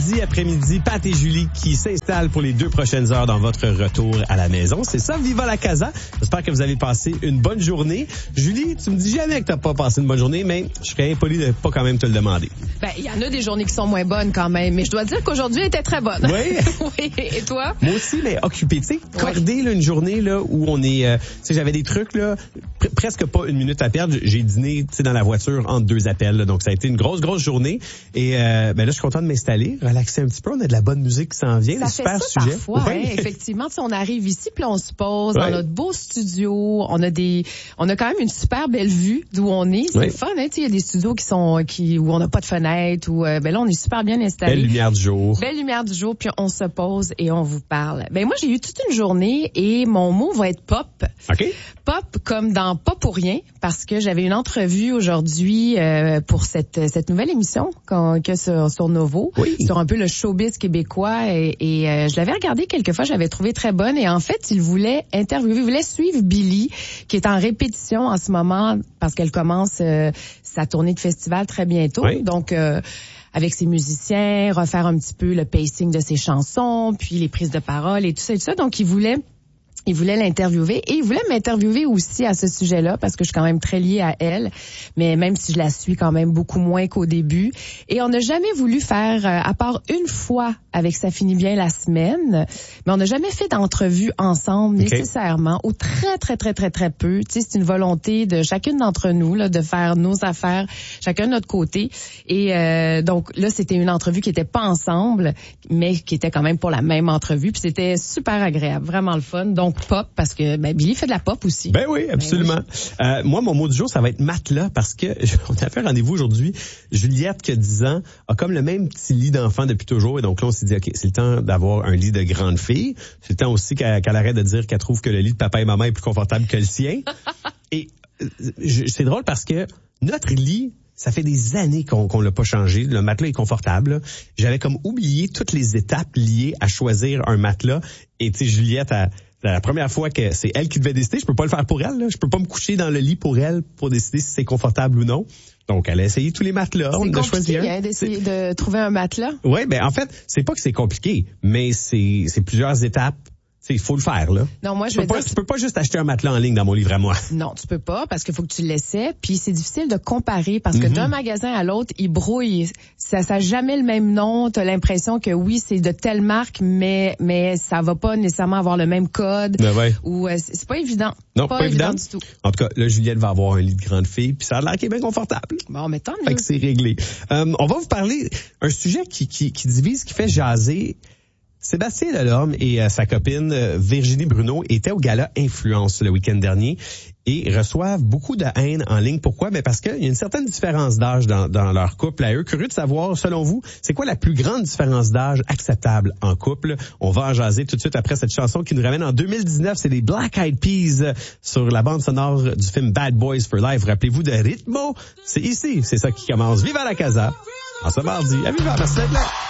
Après-midi, Pat et Julie qui s'installent pour les 2 prochaines heures dans votre retour à la maison. C'est ça, Viva la Casa. J'espère que vous avez passé une bonne journée. Julie, tu me dis jamais que t'as pas passé une bonne journée, mais je serais impoli de pas quand même te le demander. Ben, il y en a des journées qui sont moins bonnes quand même, mais je dois dire qu'aujourd'hui était très bonne. Oui. Oui. Et toi? Moi aussi, mais occupé. Tu sais, cordé, là, une journée là où on est... tu sais, j'avais des trucs, là, presque pas une minute à perdre. J'ai dîné, tu sais, dans la voiture entre 2 appels. Là, donc, ça a été une grosse journée. Et ben là, je suis content de m'installer, relaxer un petit peu. On a de la bonne musique qui s'en vient. Ça super fait ça sujet. parfois, Ouais. hein, effectivement. Tu sais, on arrive ici, puis on se pose dans notre beau studio. On a quand même une super belle vue d'où on est. C'est le fun, hein. Tu sais, il y a des studios où on n'a pas de fenêtre, où ben là, on est super bien installé. Belle lumière du jour. Belle lumière du jour, puis on se pose et on vous parle. Ben moi, j'ai eu toute une journée et mon mot va être pop. OK. Pop comme dans Pas pour rien, parce que j'avais une entrevue aujourd'hui pour cette nouvelle émission que sur Novo, sur un peu le showbiz québécois et je l'avais regardé quelques fois, je l'avais trouvé très bonne et en fait, il voulait suivre Billy qui est en répétition en ce moment parce qu'elle commence sa tournée de festival très bientôt. Oui. Donc avec ses musiciens, refaire un petit peu le pacing de ses chansons, puis les prises de parole et tout ça. Donc il voulait l'interviewer et il voulait m'interviewer aussi à ce sujet-là parce que je suis quand même très liée à elle, mais même si je la suis quand même beaucoup moins qu'au début. Et on n'a jamais voulu faire, à part une fois avec Ça finit bien la semaine, mais on n'a jamais fait d'entrevue ensemble nécessairement ou très, très, très, très, très peu. Tu sais, c'est une volonté de chacune d'entre nous là, de faire nos affaires, chacun de notre côté. Et donc là, c'était une entrevue qui était pas ensemble, mais qui était quand même pour la même entrevue. Puis c'était super agréable, vraiment le fun. Donc pop, parce que Billy fait de la pop aussi. Ben oui, absolument. Ben oui. Moi, mon mot du jour, ça va être matelas, parce que on a fait un rendez-vous aujourd'hui. Juliette, qui a 10 ans, a comme le même petit lit d'enfant depuis toujours. Et donc là, on s'est dit, OK, c'est le temps d'avoir un lit de grande fille. C'est le temps aussi qu'elle arrête de dire qu'elle trouve que le lit de papa et maman est plus confortable que le sien. Et c'est drôle parce que notre lit, ça fait des années qu'on l'a pas changé. Le matelas est confortable. Là. J'avais comme oublié toutes les étapes liées à choisir un matelas. Et tu sais, Juliette la première fois que c'est elle qui devait décider, je peux pas le faire pour elle. Là. Je peux pas me coucher dans le lit pour elle pour décider si c'est confortable ou non. Donc, elle a essayé tous les matelas. On a choisi un. C'est compliqué d'essayer de trouver un matelas. Oui, ben en fait, c'est pas que c'est compliqué, mais c'est plusieurs étapes. Il faut le faire, là. Non, moi, tu peux pas juste acheter un matelas en ligne dans mon livre à moi. Non, tu peux pas, parce qu'il faut que tu l'essaies. Puis c'est difficile de comparer, parce que d'un magasin à l'autre, ils brouillent. Ça n'a jamais le même nom. Tu as l'impression que oui, c'est de telle marque, mais ça va pas nécessairement avoir le même code. Ou c'est pas évident. Non, pas évident du tout. En tout cas, là, Juliette va avoir un lit de grande fille, puis ça a l'air qu'il est bien confortable. Bon, mais tant mieux. Fait que c'est réglé. On va vous parler un sujet qui divise, qui fait jaser. Sébastien Delorme et sa copine Virginie Bruno étaient au gala Influence le week-end dernier et reçoivent beaucoup de haine en ligne. Pourquoi? Ben parce qu'il y a une certaine différence d'âge dans leur couple à eux. Curieux de savoir, selon vous, c'est quoi la plus grande différence d'âge acceptable en couple? On va en jaser tout de suite après cette chanson qui nous ramène en 2019. C'est les Black Eyed Peas sur la bande sonore du film Bad Boys for Life. Rappelez-vous de Ritmo. C'est ici, c'est ça qui commence. Viva la Casa! En ce mardi. À Viva, merci d'être là!